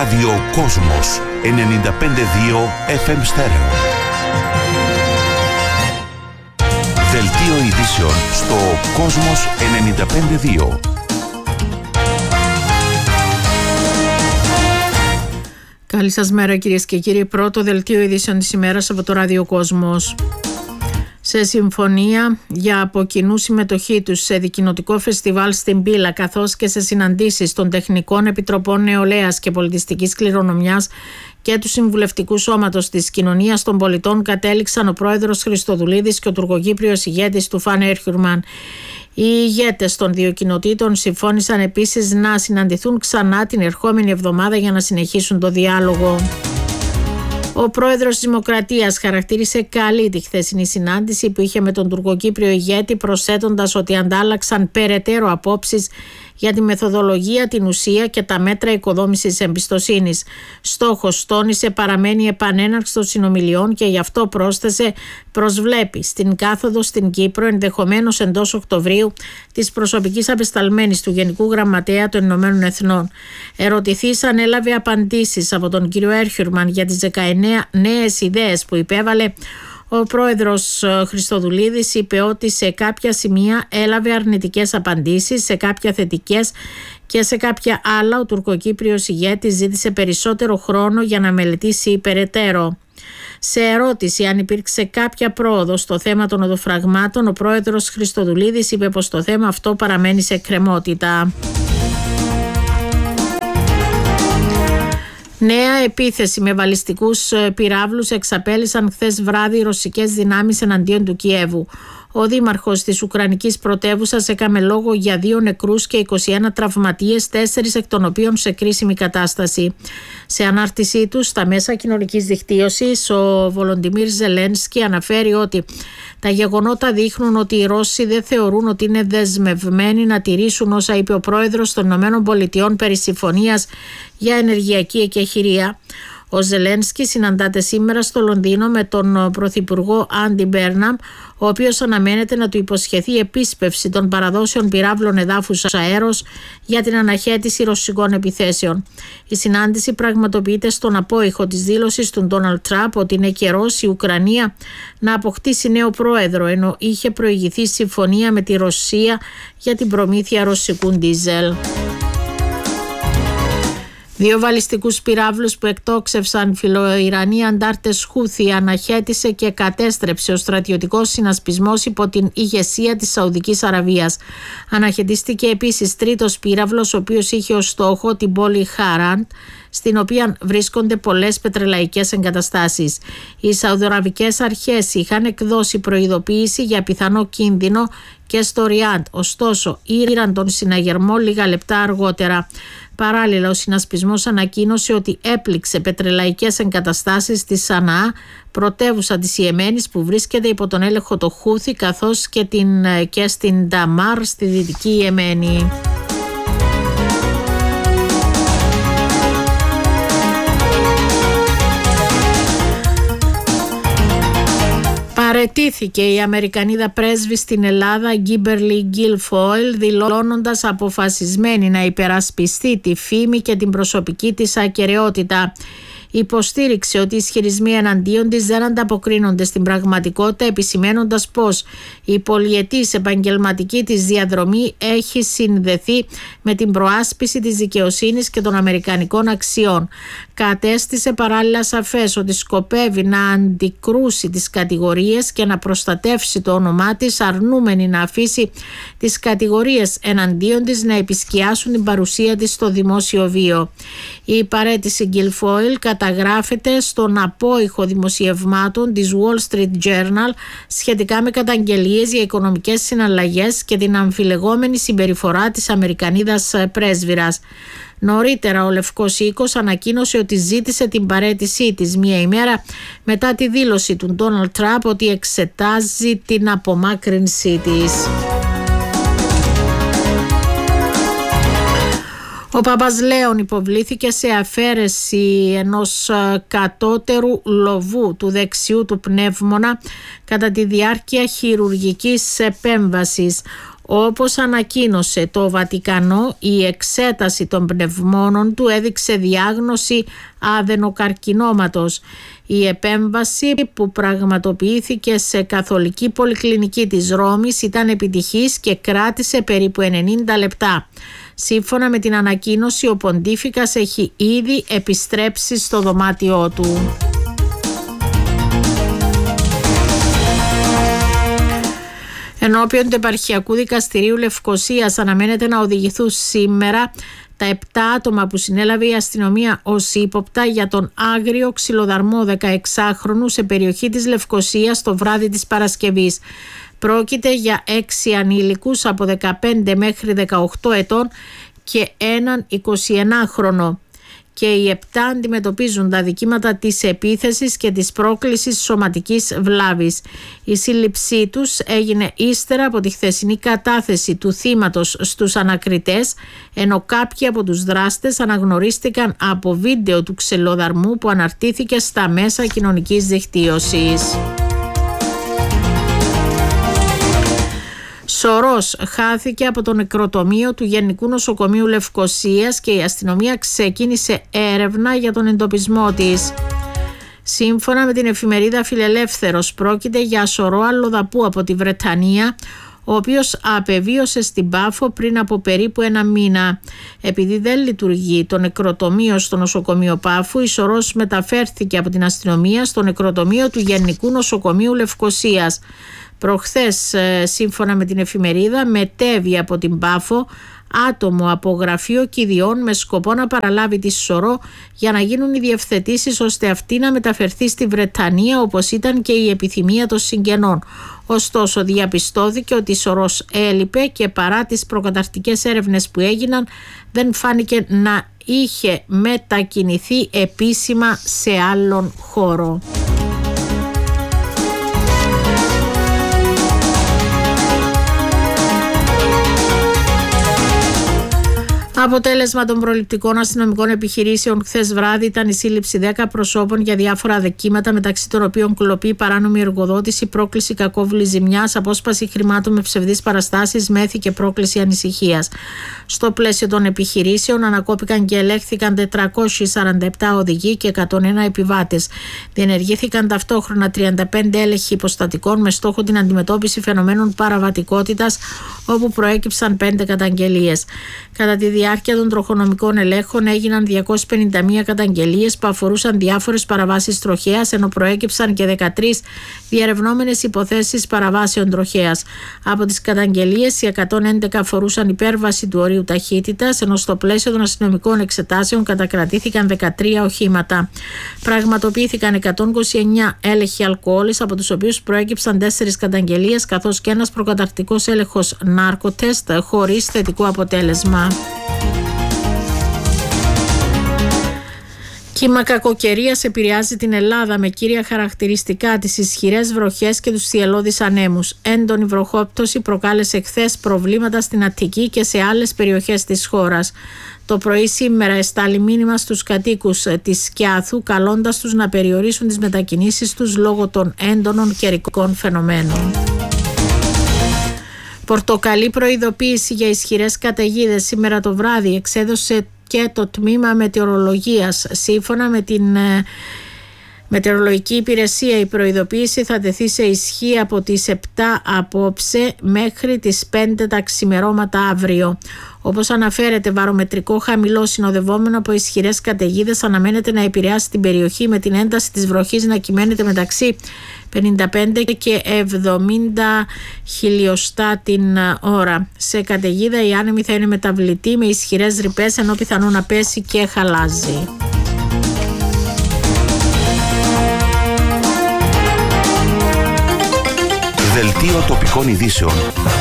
Ράδιο Κόσμος 95,2 FM στέρεο. Δελτίο ειδήσεων στο Κόσμος 95,2. Καλή σας μέρα κυρίες και κύριοι. Πρώτο δελτίο ειδήσεων της ημέρας από το Ράδιο Κόσμος. Σε συμφωνία για από κοινού συμμετοχή τους σε δικοινοτικό φεστιβάλ στην Πύλα, καθώς και σε συναντήσεις των Τεχνικών Επιτροπών Νεολαίας και Πολιτιστικής Κληρονομιάς και του Συμβουλευτικού Σώματος της Κοινωνίας των Πολιτών, κατέληξαν ο πρόεδρος Χριστοδουλίδης και ο τουρκοκύπριος ηγέτης του Φαν Έρχιουρμαν. Οι ηγέτες των δύο κοινοτήτων συμφώνησαν επίσης να συναντηθούν ξανά την ερχόμενη εβδομάδα για να συνεχίσουν το διάλογο. Ο πρόεδρος της Δημοκρατίας χαρακτήρισε καλή τη χθεσινή συνάντηση που είχε με τον τουρκοκύπριο ηγέτη, προσθέτοντας ότι αντάλλαξαν περαιτέρω απόψεις για τη μεθοδολογία, την ουσία και τα μέτρα οικοδόμησης εμπιστοσύνης. Στόχος, τόνισε, παραμένει η επανέναρξη των συνομιλιών και γι' αυτό πρόσθεσε προσβλέπει στην κάθοδο στην Κύπρο, ενδεχομένως εντός Οκτωβρίου, της προσωπικής απεσταλμένης του Γενικού Γραμματέα των Ηνωμένων Εθνών. Ερωτηθής αν έλαβε απαντήσεις από τον κύριο Έρχιουρμαν για τις 19 νέες ιδέες που υπέβαλε, ο πρόεδρος Χριστοδουλίδης είπε ότι σε κάποια σημεία έλαβε αρνητικές απαντήσεις, σε κάποια θετικές και σε κάποια άλλα ο τουρκοκύπριος ηγέτης ζήτησε περισσότερο χρόνο για να μελετήσει περαιτέρω. Σε ερώτηση αν υπήρξε κάποια πρόοδο στο θέμα των οδοφραγμάτων, ο πρόεδρος Χριστοδουλίδης είπε πως το θέμα αυτό παραμένει σε εκκρεμότητα. Νέα επίθεση με βαλιστικούς πυράβλους εξαπέλυσαν χθες βράδυ οι ρωσικές δυνάμεις εναντίον του Κιέβου. Ο δήμαρχος της Ουκρανικής πρωτεύουσας έκαμε λόγο για 2 νεκρούς και 21 τραυματίες, 4 εκ των οποίων σε κρίσιμη κατάσταση. Σε ανάρτησή του στα μέσα κοινωνικής δικτύωσης, ο Βολοντιμίρ Ζελένσκι αναφέρει ότι τα γεγονότα δείχνουν ότι οι Ρώσοι δεν θεωρούν ότι είναι δεσμευμένοι να τηρήσουν όσα είπε ο πρόεδρος των ΗΠΑ περί συμφωνίας για ενεργειακή εκεχηρία. Ο Ζελένσκι συναντάται σήμερα στο Λονδίνο με τον πρωθυπουργό Άντι Μπέρναμ, ο οποίος αναμένεται να του υποσχεθεί επίσπευση των παραδόσεων πυράβλων εδάφους αέρος για την αναχέτηση ρωσικών επιθέσεων. Η συνάντηση πραγματοποιείται στον απόϊχο της δήλωσης του Ντόναλντ Τραμπ ότι είναι καιρός η Ουκρανία να αποκτήσει νέο πρόεδρο, ενώ είχε προηγηθεί συμφωνία με τη Ρωσία για την προμήθεια ρωσικού ντίζελ. 2 βαλιστικούς πυράβλους που εκτόξευσαν φιλοϊρανοί αντάρτες Χούθι αναχέτησε και κατέστρεψε ο στρατιωτικός συνασπισμός υπό την ηγεσία της Σαουδικής Αραβίας. Αναχαιτίστηκε επίσης 3ος πύραυλος, ο οποίος είχε ως στόχο την πόλη Χάραντ, στην οποία βρίσκονται πολλές πετρελαϊκές εγκαταστάσεις. Οι Σαουδαραβικές αρχές είχαν εκδώσει προειδοποίηση για πιθανό κίνδυνο και στο Ριάντ, ωστόσο ήραν τον συναγερμό λίγα λεπτά αργότερα. Παράλληλα, ο συνασπισμός ανακοίνωσε ότι έπληξε πετρελαϊκές εγκαταστάσεις στη Σαναά, πρωτεύουσα της Ιεμένης που βρίσκεται υπό τον έλεγχο του Χούθι, καθώς και στην Νταμάρ στη Δυτική Ιεμένη. Παραιτήθηκε η Αμερικανίδα πρέσβη στην Ελλάδα Γκίμπερλι Γκίλφοιλ, δηλώνοντας αποφασισμένη να υπερασπιστεί τη φήμη και την προσωπική της ακεραιότητα. Υποστήριξε ότι οι ισχυρισμοί εναντίον της δεν ανταποκρίνονται στην πραγματικότητα, επισημένοντας πως η πολυετής επαγγελματική της διαδρομή έχει συνδεθεί με την προάσπιση της δικαιοσύνης και των αμερικανικών αξιών. Κατέστησε παράλληλα σαφές ότι σκοπεύει να αντικρούσει τις κατηγορίες και να προστατεύσει το όνομά της, αρνούμενη να αφήσει τις κατηγορίες εναντίον της να επισκιάσουν την παρουσία της στο δημόσιο βίο. Η παραίτηση Γκίλφοιλ καταγράφεται στον απόϊχο δημοσιευμάτων της Wall Street Journal σχετικά με καταγγελίες για οικονομικές συναλλαγές και την αμφιλεγόμενη συμπεριφορά της Αμερικανίδας πρέσβυρας. Νωρίτερα ο Λευκός Οίκος ανακοίνωσε ότι ζήτησε την παραίτησή της μία ημέρα μετά τη δήλωση του Ντόναλντ Τραμπ ότι εξετάζει την απομάκρυνσή της. Ο Παπαζλέων υποβλήθηκε σε αφαίρεση ενός κατώτερου λοβού του δεξιού του πνεύμονα κατά τη διάρκεια χειρουργικής επέμβασης. Όπως ανακοίνωσε το Βατικανό, η εξέταση των πνευμόνων του έδειξε διάγνωση αδενοκαρκινώματος. Η επέμβαση που πραγματοποιήθηκε σε καθολική πολυκλινική της Ρώμης ήταν επιτυχής και κράτησε περίπου 90 λεπτά. Σύμφωνα με την ανακοίνωση, ο Ποντίφικας έχει ήδη επιστρέψει στο δωμάτιό του. Ενώπιον του Επαρχιακού Δικαστηρίου Λευκωσίας αναμένεται να οδηγηθούν σήμερα τα 7 άτομα που συνέλαβε η αστυνομία ως ύποπτα για τον άγριο ξυλοδαρμό 16χρονου σε περιοχή της Λευκωσίας το βράδυ της Παρασκευής. Πρόκειται για 6 ανήλικους από 15 μέχρι 18 ετών και έναν 21χρονο. Και οι 7 αντιμετωπίζουν τα δικήματα της επίθεσης και της πρόκλησης σωματικής βλάβης. Η σύλληψή τους έγινε ύστερα από τη χθεσινή κατάθεση του θύματος στους ανακριτές, ενώ κάποιοι από τους δράστες αναγνωρίστηκαν από βίντεο του ξυλοδαρμού που αναρτήθηκε στα μέσα κοινωνικής δικτύωσης. Σωρός χάθηκε από το νεκροτομείο του Γενικού Νοσοκομείου Λευκωσίας και η αστυνομία ξεκίνησε έρευνα για τον εντοπισμό της. Σύμφωνα με την εφημερίδα Φιλελεύθερος, πρόκειται για σωρό αλλοδαπού από τη Βρετανία, ο οποίος απεβίωσε στην Πάφο πριν από περίπου 1 μήνα. Επειδή δεν λειτουργεί το νεκροτομείο στο νοσοκομείο Πάφου, η σωρός μεταφέρθηκε από την αστυνομία στο νεκροτομείο του Γενικού Νοσοκομείου Λευκωσίας. Προχθές, σύμφωνα με την εφημερίδα, μετέβη από την Πάφο άτομο από γραφείο κηδιών με σκοπό να παραλάβει τη σωρό για να γίνουν οι διευθετήσεις ώστε αυτή να μεταφερθεί στη Βρετανία, όπως ήταν και η επιθυμία των συγγενών. Ωστόσο, διαπιστώθηκε ότι η σωρός έλειπε και παρά τις προκαταρκτικές έρευνες που έγιναν δεν φάνηκε να είχε μετακινηθεί επίσημα σε άλλον χώρο. Αποτέλεσμα των προληπτικών αστυνομικών επιχειρήσεων χθες βράδυ ήταν η σύλληψη 10 προσώπων για διάφορα αδικήματα, μεταξύ των οποίων κλοπή, παράνομη εργοδότηση, πρόκληση κακόβουλης ζημιάς, απόσπαση χρημάτων με ψευδείς παραστάσεις, μέθη και πρόκληση ανησυχίας. Στο πλαίσιο των επιχειρήσεων ανακόπηκαν και ελέγχθηκαν 447 οδηγοί και 101 επιβάτες. Διενεργήθηκαν ταυτόχρονα 35 έλεγχοι υποστατικών με στόχο την αντιμετώπιση φαινομένων παραβατικότητας, όπου προέκυψαν 5 καταγγελίες. Κατά τη διάρκεια των τροχονομικών ελέγχων έγιναν 251 καταγγελίες που αφορούσαν διάφορες παραβάσεις τροχέας, ενώ προέκυψαν και 13 διερευνόμενες υποθέσεις παραβάσεων τροχέας. Από τις καταγγελίες, οι 111 αφορούσαν υπέρβαση του ορίου ταχύτητας, ενώ στο πλαίσιο των αστυνομικών εξετάσεων κατακρατήθηκαν 13 οχήματα. Πραγματοποιήθηκαν 129 έλεγχοι αλκοόλης, από τους οποίους προέκυψαν 4 καταγγελίες, καθώς και ένας προκαταρκτικός έλεγχος νάρκοτεστ χωρίς θετικό αποτέλεσμα. Κύμα κακοκαιρίας επηρεάζει την Ελλάδα με κύρια χαρακτηριστικά τις ισχυρές βροχές και τους θυελλώδεις ανέμους. Έντονη βροχόπτωση προκάλεσε χθες προβλήματα στην Αττική και σε άλλες περιοχές της χώρας. Το πρωί σήμερα εστάλει μήνυμα στους κατοίκους της Σκιάθου, καλώντας τους να περιορίσουν τις μετακινήσεις τους λόγω των έντονων καιρικών φαινομένων. Πορτοκαλί προειδοποίηση για ισχυρές καταιγίδες σήμερα το βράδυ εξέδωσε και το τμήμα μετεωρολογίας. Σύμφωνα με την Μετεωρολογική Υπηρεσία, η προειδοποίηση θα τεθεί σε ισχύ από τις 7 απόψε μέχρι τις 5 τα ξημερώματα αύριο. Όπως αναφέρεται, βαρομετρικό χαμηλό συνοδευόμενο από ισχυρές καταιγίδες αναμένεται να επηρεάσει την περιοχή, με την ένταση της βροχής να κυμαίνεται μεταξύ 55 και 70 χιλιοστά την ώρα. Σε καταιγίδα η άνεμη θα είναι μεταβλητή με ισχυρές ρηπές, ενώ πιθανόν να πέσει και χαλάζι. Δελτίο τοπικών ειδήσεων